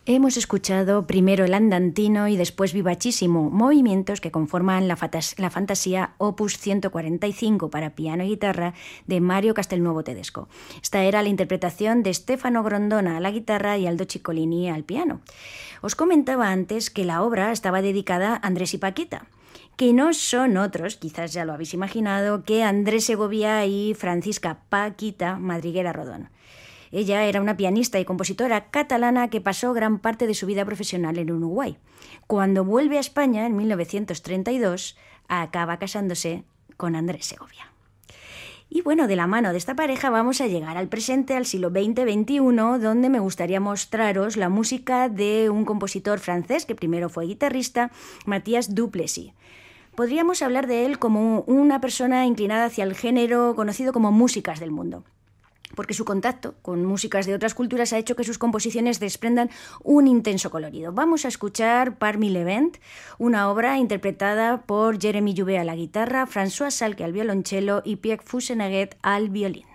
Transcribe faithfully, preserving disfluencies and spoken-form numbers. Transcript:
Hemos escuchado primero el andantino y después vivacísimo, movimientos que conforman la, la fantasía opus ciento cuarenta y cinco para piano y guitarra de Mario Castelnuovo Tedesco. Esta era la interpretación de Stefano Grondona a la guitarra y Aldo Ciccolini al piano. Os comentaba antes que la obra estaba dedicada a Andrés y Paquita, que no son otros, quizás ya lo habéis imaginado, que Andrés Segovia y Francisca Paquita Madriguera Rodón. Ella era una pianista y compositora catalana que pasó gran parte de su vida profesional en Uruguay. Cuando vuelve a España, en mil novecientos treinta y dos, acaba casándose con Andrés Segovia. Y bueno, de la mano de esta pareja vamos a llegar al presente, al siglo veinte veintiuno, donde me gustaría mostraros la música de un compositor francés que primero fue guitarrista, Mathias Duplessis. Podríamos hablar de él como una persona inclinada hacia el género conocido como músicas del mundo, porque su contacto con músicas de otras culturas ha hecho que sus composiciones desprendan un intenso colorido. Vamos a escuchar Parmi les Vents, una obra interpretada por Jeremy Joubert a la guitarra, François Salque al violonchelo y Pierre Fousenaguet al violín.